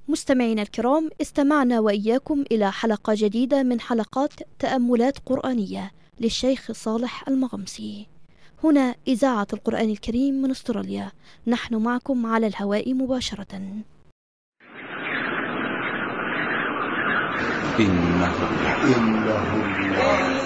مستمعينا الكرام، استمعنا وإياكم إلى حلقة جديدة من حلقات تأملات قرآنية للشيخ صالح المغمسي. هنا إذاعة القرآن الكريم من أستراليا، نحن معكم على الهواء مباشرة. إنه